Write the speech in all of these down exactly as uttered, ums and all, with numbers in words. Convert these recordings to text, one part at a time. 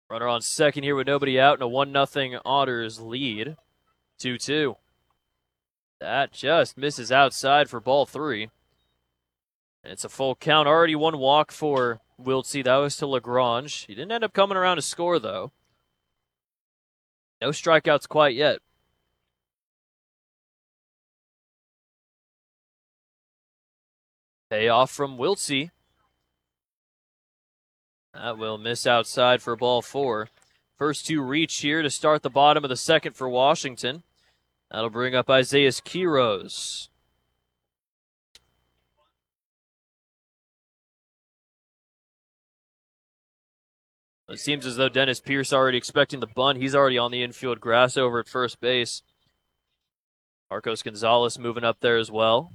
Runner on second here with nobody out and a one nothing Otters lead. two two. That just misses outside for ball three. And it's a full count. Already one walk for Wiltsey. That was to Lagrange. He didn't end up coming around to score, though. No strikeouts quite yet. Payoff from Wiltsey. That will miss outside for ball four. First two reach here to start the bottom of the second for Washington. That'll bring up Isaiah Quiroz. It seems as though Dennis Pierce already expecting the bunt. He's already on the infield grass over at first base. Marcos Gonzalez moving up there as well.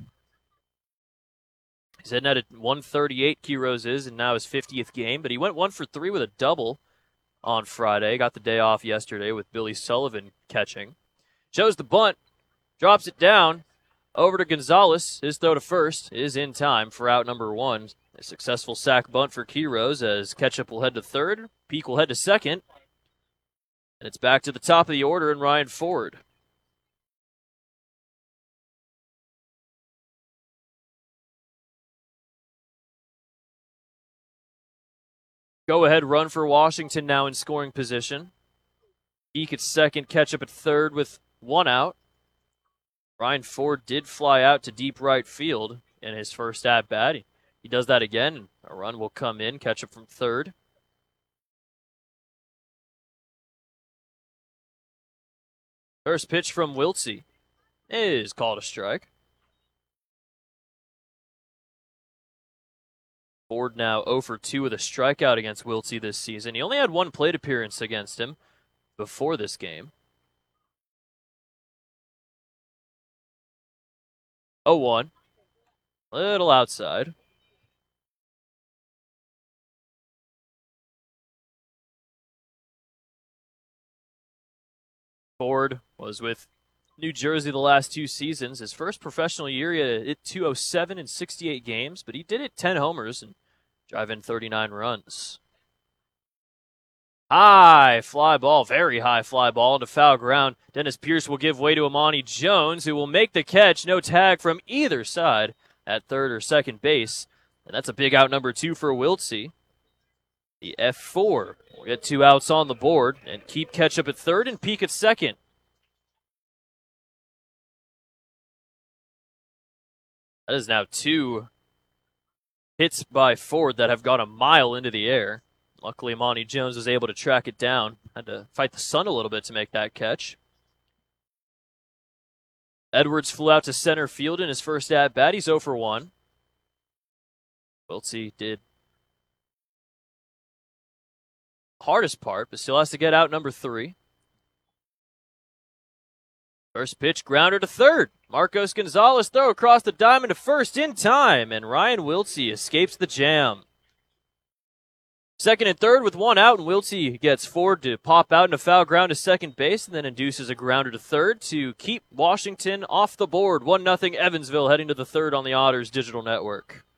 He's hitting at a one thirty-eight, Quiroz is, and now his fiftieth game. But he went one for three with a double on Friday. Got the day off yesterday with Billy Sullivan catching. Shows the bunt, drops it down, over to Gonzalez. His throw to first is in time for out number one. A successful sac bunt for Quiroz as Ketchup will head to third, Peak will head to second, and it's back to the top of the order and Ryan Ford. Go-ahead run for Washington now in scoring position. Peak at second, Ketchup at third with one out. Ryan Ford did fly out to deep right field in his first at-bat. He, he does that again, and a run will come in, Ketchup from third. First pitch from Wiltsey is called a strike. Ford now oh for two with a strikeout against Wiltsey this season. He only had one plate appearance against him before this game. oh one. Little outside. Ford was with New Jersey the last two seasons. His first professional year, he hit two oh seven in sixty-eight games, but he did hit ten homers and drive in thirty-nine runs. High fly ball, very high fly ball into foul ground. Dennis Pierce will give way to Amani Jones, who will make the catch. No tag from either side at third or second base. And that's a big out number two for Wiltsey. The F four will get two outs on the board and keep Ketchup at third and Peak at second. That is now two hits by Ford that have gone a mile into the air. Luckily, Monty Jones was able to track it down. Had to fight the sun a little bit to make that catch. Edwards flew out to center field in his first at-bat. He's oh for one. Wiltsey did hardest part, but still has to get out number three. First pitch, grounder to third. Marcos Gonzalez throw across the diamond to first in time, and Ryan Wiltsey escapes the jam. Second and third with one out, and Wiltsey gets Ford to pop out into foul ground to second base, and then induces a grounder to third to keep Washington off the board. one nothing Evansville heading to the third on the Otters Digital Network.